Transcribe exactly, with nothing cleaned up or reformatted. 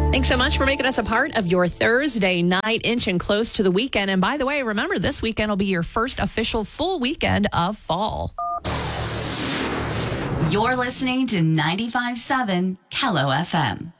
Thanks so much for making us a part of your Thursday night, inching close to the weekend. And by the way, remember, this weekend will be your first official full weekend of fall. You're listening to ninety-five point seven Kello F M.